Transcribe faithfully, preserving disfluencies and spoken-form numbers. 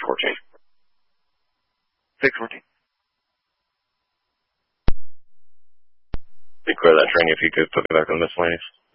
fourteen. six fourteen. Be clear that train if you could put it back on miscellaneous.